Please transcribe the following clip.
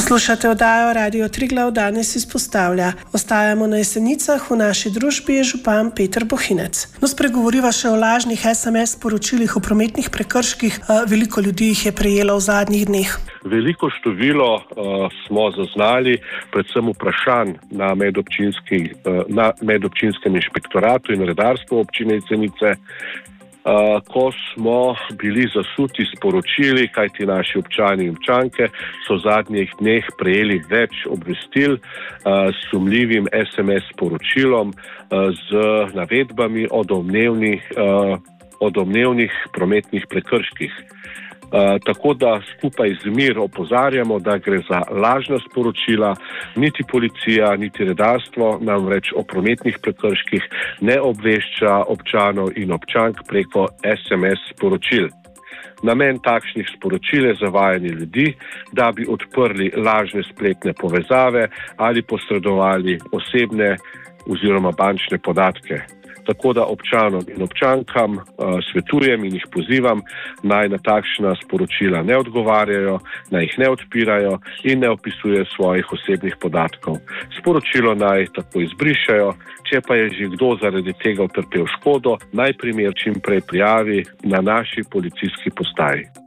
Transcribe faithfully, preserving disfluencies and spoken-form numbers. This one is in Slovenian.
Poslušate oddajo Radio Triglav, danes izpostavlja. Ostajamo na Jesenicah, v naši družbi je župan Peter Bohinec. No, spregovoriva še o lažnih es em es sporočilih o prometnih prekrških. Veliko ljudi jih je prejelo v zadnjih dneh. Veliko število uh, smo zaznali, predvsem vprašanj na, uh, na medobčinskem inšpektoratu in redarstvu občine Jesenice, Uh, ko smo bili zasuti sporočili, kajti naši občani in občanke so v zadnjih dneh prejeli več obvestil uh, s sumljivim es em es sporočilom uh, z navedbami o domnevnih, uh, o domnevnih prometnih prekrških. Uh, tako da skupaj z mir opozarjamo, da gre za lažna sporočila, niti policija, niti redarstvo namreč o prometnih prekrških ne obvešča občanov in občank preko es em es sporočil. Namen takšnih sporočil je zavajanje ljudi, da bi odprli lažne spletne povezave ali posredovali osebne oziroma bančne podatke. Tako da občanom in občankam uh, svetujem in jih pozivam, naj na takšna sporočila ne odgovarjajo, naj jih ne odpirajo in ne opisujejo svojih osebnih podatkov. Sporočilo naj tako izbrišajo, če pa je že kdo zaradi tega utrpel škodo, naj primer čim prej prijavi na naši policijski postaji.